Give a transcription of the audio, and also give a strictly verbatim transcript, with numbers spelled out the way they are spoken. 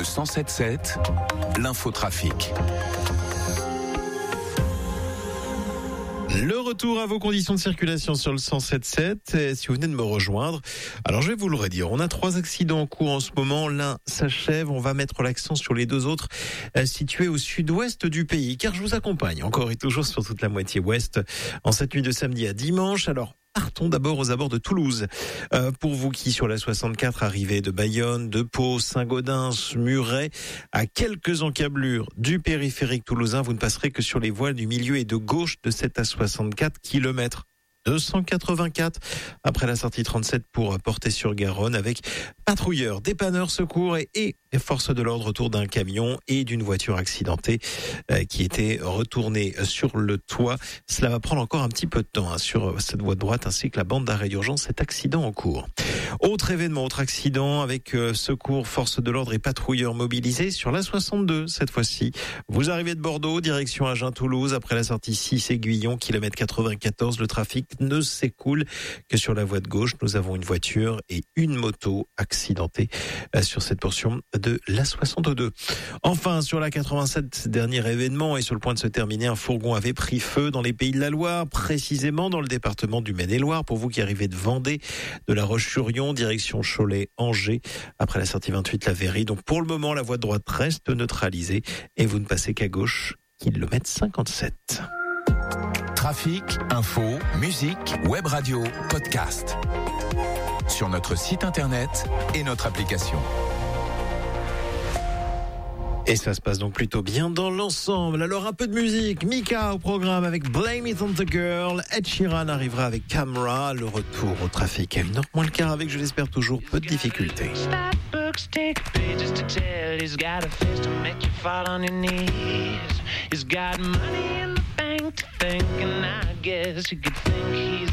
cent sept sept, l'infotrafic. Le retour à vos conditions de circulation sur le cent sept sept, et si vous venez de me rejoindre, alors je vais vous le redire, on a trois accidents en cours en ce moment, l'un s'achève, on va mettre l'accent sur les deux autres euh, situés au sud-ouest du pays, car je vous accompagne encore et toujours sur toute la moitié ouest en cette nuit de samedi à dimanche. Alors partons d'abord aux abords de Toulouse. Euh, pour vous qui, sur la soixante-quatre, arrivez de Bayonne, de Pau, Saint-Gaudens, Muret, à quelques encablures du périphérique toulousain, vous ne passerez que sur les voies du milieu et de gauche de cette A soixante-quatre kilomètres. deux cent quatre-vingt-quatre après la sortie trente-sept pour Portet-sur-Garonne avec patrouilleurs, dépanneurs, secours et, et forces de l'ordre autour d'un camion et d'une voiture accidentée euh, qui était retournée sur le toit. Cela va prendre encore un petit peu de temps hein, sur cette voie de droite ainsi que la bande d'arrêt d'urgence, cet accident en cours. Autre événement, autre accident avec euh, secours, forces de l'ordre et patrouilleurs mobilisés sur la soixante-deux cette fois-ci. Vous arrivez de Bordeaux, direction Agen-Toulouse après la sortie six Aiguillon, kilomètre quatre-vingt-quatorze, le trafic ne s'écoule que sur la voie de gauche. Nous avons une voiture et une moto accidentées sur cette portion de la soixante-deux. Enfin, sur la quatre-vingt-sept, dernier événement et sur le point de se terminer, un fourgon avait pris feu dans les Pays de la Loire, précisément dans le département du Maine-et-Loire. Pour vous qui arrivez de Vendée, de La Roche-sur-Yon, direction Cholet-Angers, après la sortie vingt-huit, la Véry. Donc pour le moment, la voie de droite reste neutralisée et vous ne passez qu'à gauche, kilomètre cinquante-sept. Trafic, info, musique, web radio, podcast. Sur notre site internet et notre application. Et ça se passe donc plutôt bien dans l'ensemble. Alors un peu de musique, Mika au programme avec Blame It on the Girl. Ed Sheeran arrivera avec Camera. Le retour au trafic à une heure moins le quart avec, je l'espère, toujours peu de difficultés.